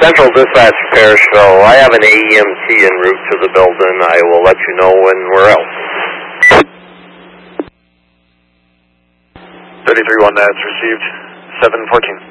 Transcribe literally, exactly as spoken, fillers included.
Central Dispatch Pearsville. I have an A E M T en route to the building. I will let you know when we're out. thirty-three one, that's received. seven fourteen.